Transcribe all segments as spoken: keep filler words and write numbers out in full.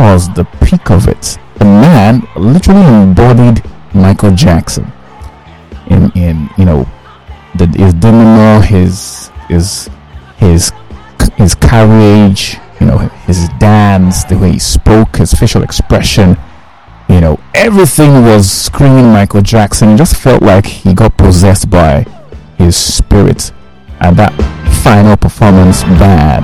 was the peak of it. The man literally embodied Michael Jackson in in you know the his demeanor, his his his his courage, you know, his dance, the way he spoke, his facial expression, you know, everything was screaming Michael Jackson. It just felt like he got possessed by his spirit, and that final performance, Bad.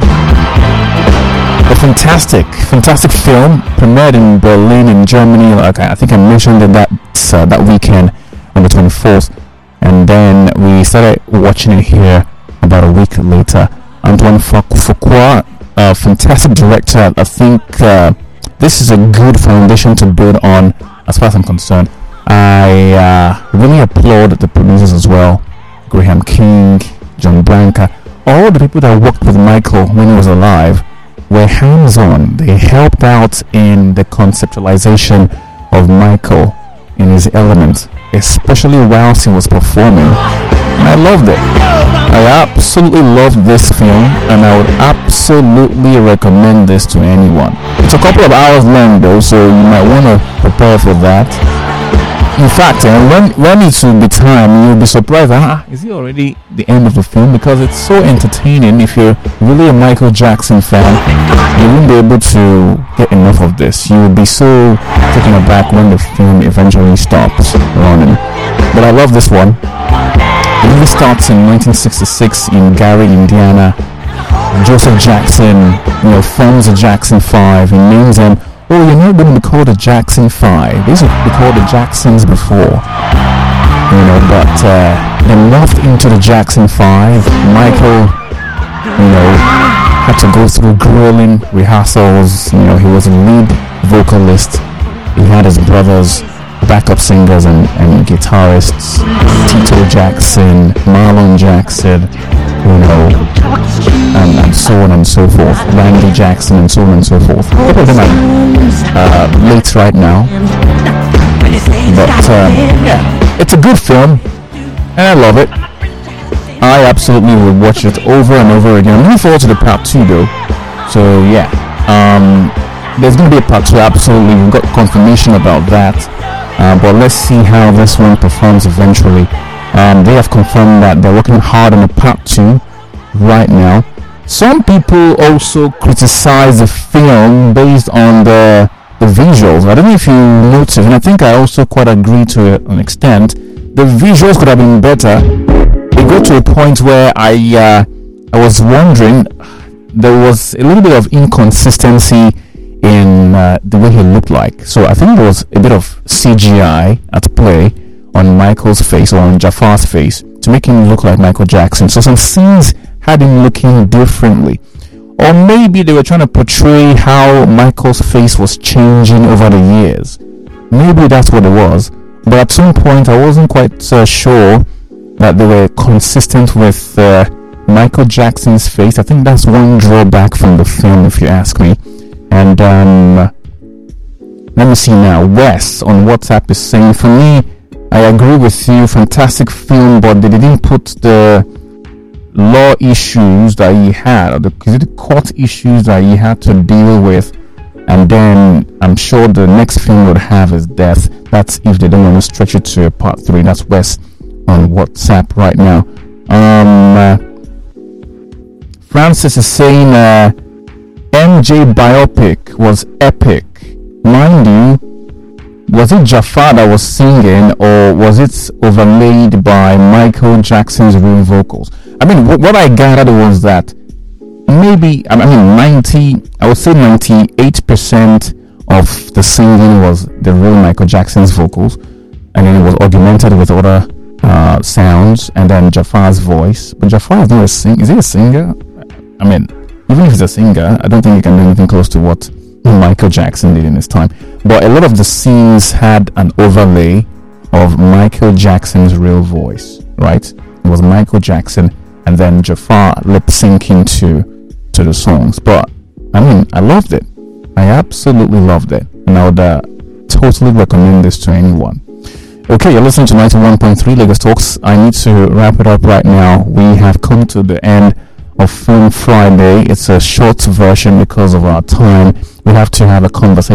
A fantastic, fantastic film, premiered in Berlin in Germany. Like I think I mentioned it that uh, that weekend on the twenty-fourth, and then we started watching it here about a week later. Antoine Fuqua, a fantastic director. I think uh, this is a good foundation to build on, as far as I'm concerned. I uh, really applaud the producers as well, Graham King, John Branca, all the people that worked with Michael when he was alive were hands-on. They helped out in the conceptualization of Michael in his element, especially whilst he was performing. And I loved it. I absolutely loved this film, and I would absolutely recommend this to anyone. It's a couple of hours long though, so you might want to prepare for that. In fact, uh, when when it will be time, you'll be surprised. Ah, is it already the end of the film? Because it's so entertaining. If you're really a Michael Jackson fan, you won't be able to get enough of this. You will be so taken aback when the film eventually stops running. But I love this one. It really starts in nineteen sixty-six in Gary, Indiana. Joseph Jackson, you know, forms the Jackson Five. He names them. Oh, you're not going to be called the Jackson Five. These would be called the Jacksons before, you know. But uh, they morphed into the Jackson Five. Michael, you know, had to go through grueling rehearsals. You know, he was a lead vocalist. He had his brothers, backup singers and, and guitarists, Tito Jackson, Marlon Jackson, you know, and, and so on and so forth, Randy Jackson and so on and so forth. A couple of them are uh, late right now, but uh, yeah, it's a good film, and I love it. I absolutely will watch it over and over again. I'm looking forward to the part two though, so yeah, um, there's going to be a part two, absolutely. We've got confirmation about that. Uh, but let's see how this one performs eventually. Um, they have confirmed that they're working hard on a part two right now. Some people also criticize the film based on the the visuals. I don't know if you noticed, and I think I also quite agree to an extent. The visuals could have been better. It got to a point where I uh, I was wondering, there was a little bit of inconsistency in uh, the way he looked like. So I think there was a bit of C G I at play on Michael's face, or on Jafar's face, to make him look like Michael Jackson. So some scenes had him looking differently, or maybe they were trying to portray how Michael's face was changing over the years. Maybe that's what it was, but at some point I wasn't quite uh, sure that they were consistent with uh, Michael Jackson's face. I think that's one drawback from the film, if you ask me. And um, let me see now. Wes on WhatsApp is saying, for me, I agree with you. Fantastic film, but they didn't put the law issues that he had, or the, the court issues that he had to deal with. And then I'm sure the next film would have his death. That's if they don't want to stretch it to part three. That's Wes on WhatsApp right now. Um, uh, Francis is saying, uh, M J biopic was epic. Mind you, was it Jafar that was singing, or was it overlaid by Michael Jackson's real vocals? I mean, w- what I gathered was that maybe, I mean, ninety, I would say ninety-eight percent of the singing was the real Michael Jackson's vocals, and then it was augmented with other uh, sounds, and then Jafar's voice. But Jafar is not a sing. Is he a singer? I mean, even if he's a singer, I don't think he can do anything close to what Michael Jackson did in his time. But a lot of the scenes had an overlay of Michael Jackson's real voice, right? It was Michael Jackson and then Jafar lip syncing to to the songs. But I mean, I loved it. I absolutely loved it, and I would uh, totally recommend this to anyone. Okay, you're listening to ninety-one point three Lagos Talks. I need to wrap it up right now. We have come to the end of Film Friday. It's a short version because of our time. We have to have a conversation